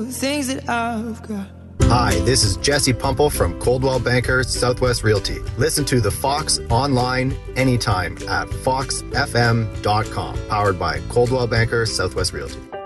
things that I've got. Hi, this is Jesse Pumple from Coldwell Banker Southwest Realty. Listen to the Fox online anytime at foxfm.com, powered by Coldwell Banker Southwest Realty.